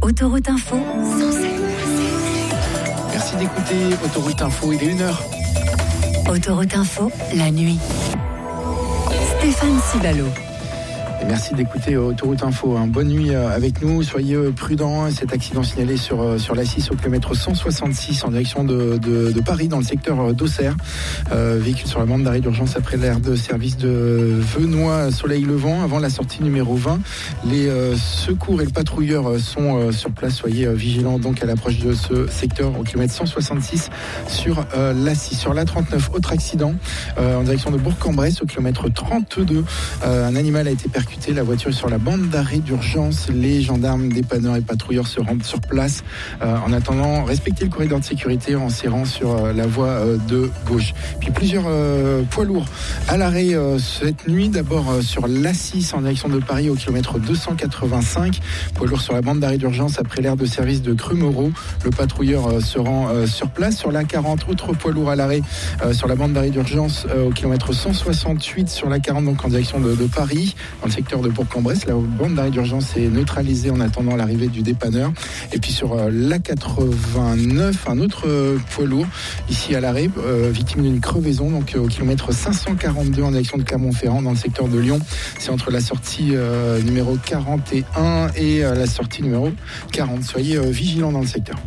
Autoroute Info, 107. Merci d'écouter Autoroute Info, il est 1h. Autoroute Info, la nuit. Stéphane Cibalo. Et merci d'écouter Autoroute Info. Bonne nuit avec nous. Soyez prudents. Cet accident signalé sur la 6 au kilomètre 166 en direction de Paris dans le secteur d'Auxerre. Véhicule sur la bande d'arrêt d'urgence après l'aire de service de Venoy-Soleil-Levant avant la sortie numéro 20. Les secours et le patrouilleur sont sur place. Soyez vigilants donc à l'approche de ce secteur au kilomètre 166 sur la 6. Sur la 39, autre accident en direction de Bourg-en-Bresse au kilomètre 32. Un animal a été percuté. La voiture est sur la bande d'arrêt d'urgence. Les gendarmes, dépanneurs et patrouilleurs se rendent sur place. En attendant, respectez le corridor de sécurité en serrant sur la voie de gauche. Puis plusieurs poids lourds à l'arrêt cette nuit. D'abord sur l'A6 en direction de Paris au kilomètre 285. Poids lourd sur la bande d'arrêt d'urgence après l'aire de service de Cru-Moreau. Le patrouilleur se rend sur place. Sur l'A40, autre poids lourd à l'arrêt sur la bande d'arrêt d'urgence au kilomètre 168 sur l'A40 donc en direction de Paris. Dans le secteur de Bourg-en-Bresse, la bande d'arrêt d'urgence est neutralisée en attendant l'arrivée du dépanneur. Et puis sur l'A89, un autre poids lourd ici à l'arrêt, victime d'une crevaison, donc au kilomètre 542 en direction de Clermont-Ferrand dans le secteur de Lyon. C'est entre la sortie numéro 41 et la sortie numéro 40. Soyez vigilants dans le secteur.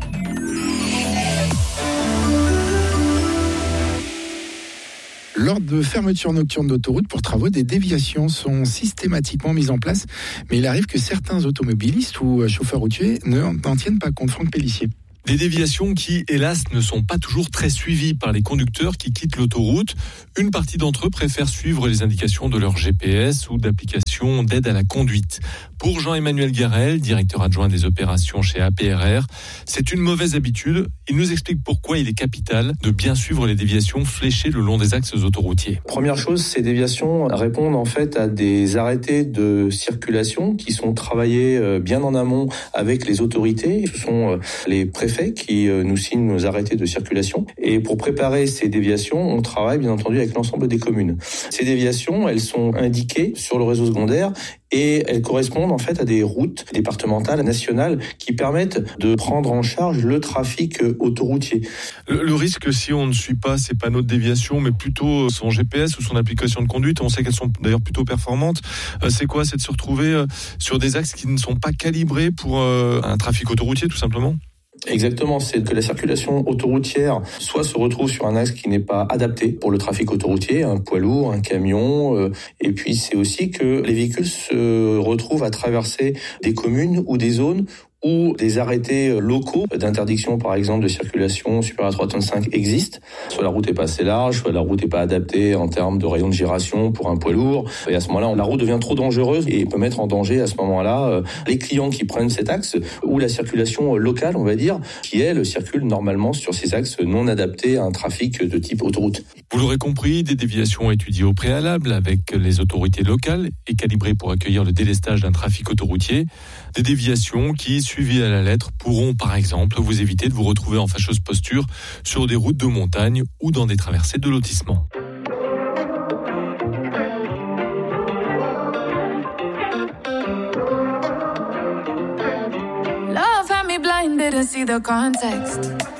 L'ordre de fermeture nocturne d'autoroute pour travaux, des déviations sont systématiquement mises en place, mais il arrive que certains automobilistes ou chauffeurs routiers n'en tiennent pas compte. Franck Pellissier. Des déviations qui, hélas, ne sont pas toujours très suivies par les conducteurs qui quittent l'autoroute. Une partie d'entre eux préfèrent suivre les indications de leur GPS ou d'applications d'aide à la conduite. Pour Jean-Emmanuel Garel, directeur adjoint des opérations chez APRR, c'est une mauvaise habitude. Il nous explique pourquoi il est capital de bien suivre les déviations fléchées le long des axes autoroutiers. Première chose, ces déviations répondent en fait à des arrêtés de circulation qui sont travaillés bien en amont avec les autorités. Ce sont les préfets qui nous signent nos arrêtés de circulation. Et pour préparer ces déviations, on travaille bien entendu avec l'ensemble des communes. Ces déviations, elles sont indiquées sur le réseau secondaire et elles correspondent en fait à des routes départementales, nationales, qui permettent de prendre en charge le trafic autoroutier. Le risque, si on ne suit pas ces panneaux de déviation, mais plutôt son GPS ou son application de conduite, on sait qu'elles sont d'ailleurs plutôt performantes, c'est quoi ? C'est de se retrouver sur des axes qui ne sont pas calibrés pour un trafic autoroutier, tout simplement ? Exactement, c'est que la circulation autoroutière soit se retrouve sur un axe qui n'est pas adapté pour le trafic autoroutier, un poids lourd, un camion, et puis c'est aussi que les véhicules se retrouvent à traverser des communes ou des zones où des arrêtés locaux d'interdiction, par exemple, de circulation supérieure à 3,5 tonnes existent. Soit la route est pas assez large, soit la route est pas adaptée en termes de rayon de giration pour un poids lourd. Et à ce moment-là, la route devient trop dangereuse et peut mettre en danger à ce moment-là les clients qui prennent cet axe ou la circulation locale, on va dire, qui elle circule normalement sur ces axes non adaptés à un trafic de type autoroute. Vous l'aurez compris, des déviations étudiées au préalable avec les autorités locales et calibrées pour accueillir le délestage d'un trafic autoroutier. Des déviations qui, suivies à la lettre, pourront par exemple vous éviter de vous retrouver en fâcheuse posture sur des routes de montagne ou dans des traversées de lotissement. Love had me blind, didn't see the context.